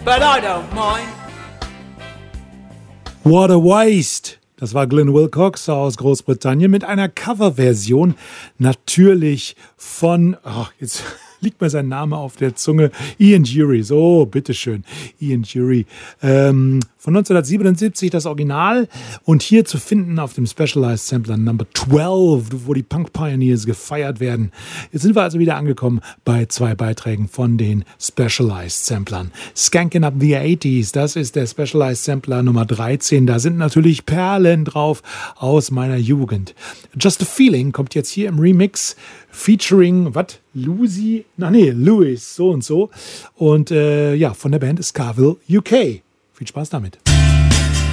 but I don't mind. What a Waste. Das war Glenn Wilcox aus Großbritannien mit einer Coverversion natürlich von, jetzt liegt mir sein Name auf der Zunge, Ian Dury, so, bitteschön, Ian Dury, von 1977 das Original und hier zu finden auf dem Specialized Sampler Number 12, wo die Punk Pioneers gefeiert werden. Jetzt sind wir also wieder angekommen bei 2 Beiträgen von den Specialized Samplern. Skankin' Up the 80s, das ist der Specialized Sampler Nummer 13, da sind natürlich Perlen drauf aus meiner Jugend. Just a Feeling kommt jetzt hier im Remix featuring, Louis, so und so. Und von der Band Scarville UK. Viel Spaß damit.